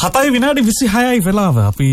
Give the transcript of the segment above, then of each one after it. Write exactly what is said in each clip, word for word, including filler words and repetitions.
හතයි විනාඩි විසිහයයි වෙලාව. අපි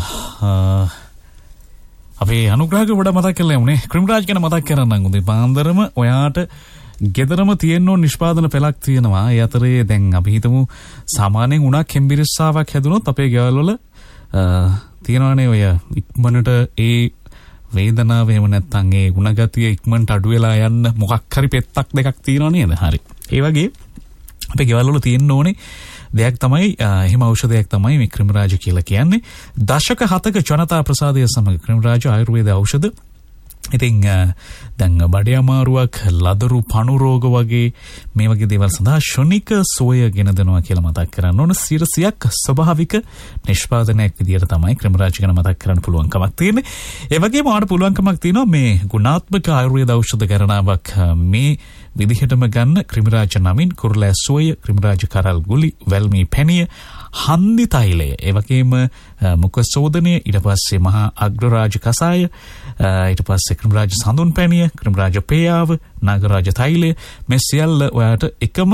අපි අනුග්‍රහක වඩ මතක් කරලා යමුනේ. ක්‍රිම්රාජ් ගැන මතක් කරන්නම්. උදේ පාන්දරම ඔයාට ගෙදරම තියෙන නිෂ්පාදන පෙළක් තියෙනවා. ඒ අතරේ දැන් අපි හිතමු සාමාන්‍යයෙන් උණක් හෙම්බිරිස්සාවක් හැදුනොත් අපේ ගෙවල් වල තියෙනවානේ ඔය ඉක්මනට ඒ වේදනාව එහෙම නැත්නම් ඒ ಗುಣගතිය ඉක්මනට අඩු වෙලා යන්න මොකක් හරි පෙත්තක් දෙකක් තියෙනව නේද? හරි. ඒ වගේ අපේ ගෙවල් වල තියෙන්න ඕනේ දෙයක් තමයි එහෙම ඖෂධයක් තමයි මේ ක්‍රිම්රාජ කියලා කියන්නේ. දශක හතක ජනතා ප්‍රසාදය සමග ක්‍රිම්රාජ ආයුර්වේද ඖෂධ. ඉතින් දැන් බඩේ අමාරුවක්, ලදරු පණු රෝග වගේ මේ වගේ දේවල් සඳහා ශොනික සෝය ගෙන දෙනවා කියලා මතක් කරන්න ඕන. සිරසියක් ස්වභාවික නිෂ්පාදනයක් විදියට තමයි ක්‍රිම්රාජ ගැන මතක් කරන්න පුළුවන්කමක් තියෙන්නේ. ඒ වගේම ආට පුළුවන්කමක් තියෙනවා මේ ගුණාත්මක ආයුර්වේද ඖෂධ ගණනාවක් මේ විදිහටම ගන්න ක්‍රිම්රාජ නමින් කුරුලෑ සෝය, ක්‍රිම්රාජ කරල් ගුලි, වැල්මී පැණිය, හන්දි තෛලය, ඒ වගේම මුඛ සෝදනය, ඊට පස්සේ මහා අග්‍රරාජ කසාය, ඊට පස්සේ ක්‍රිම්රාජ සඳුන් පැණිය, ක්‍රිම්රාජ පේයාව, නාගරාජ තෛලය, මේ සියල්ල ඔයාට එකම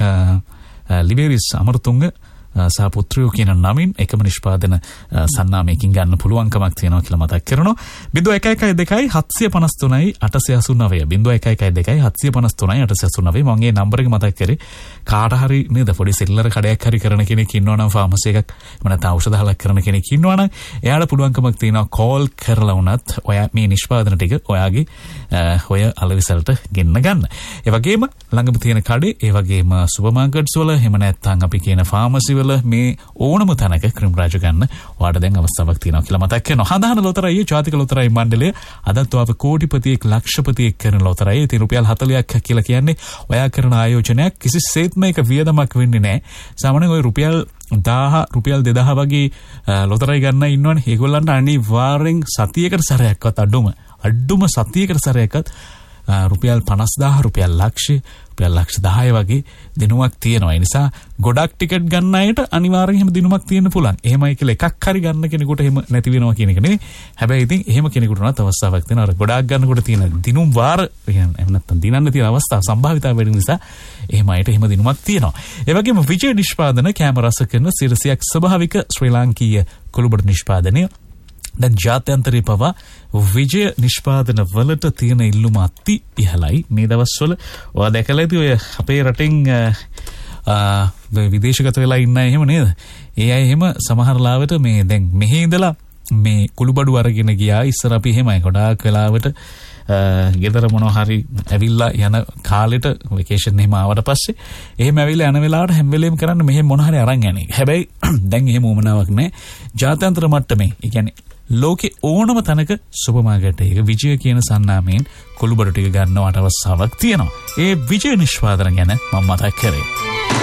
ලිබෙරිස් අමරතුංග සහ පුත්‍රයෝ කියන නමින් එකම නිෂ්පාදන සන්නාමයකින් ගන්න පුළුවන්කමක් තියෙනවා කියලා මතක් කරනවා. බිංදුව එක එකයි දෙකයි හත්සිය පනස් තුනයි අටසිය අසූ නවය. බිංදුව එක එකයි දෙකයි හත්සිය පනස් තුනයි අටසිය අසූ නවය. මම මේ නම්බර එක මතක් කරේ කාට හරි නේද පොඩි සෙල්ලර කඩයක් හරි කරන කෙනෙක් ඉන්නවා නම් ෆාමසි එකක් එහෙම නැත්නම් ඖෂධ හලක් කරන කෙනෙක් ඉන්නවා නම් එයාට පුළුවන්කමක් තියෙනවා කෝල් කරලා වුණත් ඔයා මේ නිෂ්පාදන ටික ඔයාගේ ඔය අලවිසලට ගෙන්න ගන්න. ඒ වගේම ළඟම තියෙන කඩේ, ඒ වගේම සුපර් මාකට්ස් වල එහෙම නැත්නම් අපි කියන ෆාමසි මේ ඕනම තැනක ක්‍රිම්රාජ ගන්න ඔයාට දැන් අවස්ථාවක් තියෙනවා කියලා මතක් කරනවා. හදාන ලොතරැයි ජාතික ලොතරැයි මණ්ඩලය අදත් ඔයාව කෝටිපතියෙක් ලක්ෂපතියෙක් කරන ලොතරැයි. ඉතින් රුපියල් හතලිහක් කියලා කියන්නේ ඔයා කරන ආයෝජනයක් කිසිසේත්ම එක වියදමක් වෙන්නේ නැහැ. සාමාන්‍යයෙන් ඔය රුපියල් දාහ රුපියල් දෙදාහ වගේ ලොතරැයි ගන්න ඉන්නවනේ. ඒගොල්ලන්ට අනිවාර්යෙන් සතියකට සැරයක්වත් අඩුම අඩුම සතියකට සැරයක්වත් රුපියල් පනස් දාහ, රුපියල් ලක්ෂය, රුපියල් ලක්ෂ දහය වගේ දිනුවක් තියෙනවා. ඒ නිසා ගොඩක් ටිකට් ගන්න අයට අනිවාර්යෙන් එහෙම දිනුමක් තියෙන්න පුළුවන්. එහෙමයි කියලා එකක් හරි ගන්න කෙනෙකුට එහෙම නැති වෙනවා කියන එක නෙවෙයි. හැබැයි ඉතින් එහෙම කෙනෙකුට උනත් අවස්ථාවක් තියෙනවා. අර ගොඩක් ගන්නකොට තියෙන දිනුම් වාර එහෙම නැත්නම් දිනන්න තියෙන අවස්ථා සම්භාවිතාව වැඩි නිසා එහෙම අයට එහෙම දිනුමක් තියෙනවා. ඒ වගේම විජය නිෂ්පාදන කැම රස කරන සිරසියක් ස්වභාවික ශ්‍රී ලාංකීය කුළුබඩු නිෂ්පාදනය දැන් ජාත්‍යන්තරේ පවා විජය නිෂ්පාදන වලට තියෙන ඉල්ලුම අති ඉහළයි මේ දවස්වල. ඔයා දැකලා ඇති ඔය අපේ රටෙන් විදේශගත වෙලා ඉන්න අය එහෙම නේද? ඒ අය එහෙම සමහර ලාවට මේ දැන් මෙහි ඉඳලා මේ කුළුබඩු අරගෙන ගියා. ඉස්සර අපි එහෙමයි ගොඩාක් වෙලාවට ගෙදර මොනවා හරි ඇවිල්ලා යන කාලෙට වෙකේෂන් එහෙම ආවට පස්සේ එහෙම ඇවිල්ලා යන වෙලාවට හැම වෙලේම කරන්න මෙහෙම මොන හරි අරන් යන්නේ. හැබැයි දැන් එහෙම උමනාවක් නැහැ. ජාත්‍යන්තර මට්ටමේ ඒ කියන්නේ ලෝකේ ඕනම තැනක සුපර් මාකට් එකක විජය කියන සන්නාමයෙන් කුළුබඩු ටික ගන්නවට අවස්ථාවක් තියෙනවා. ඒ විජය නිෂ්පාදන ගැන මම මතක් කරේ.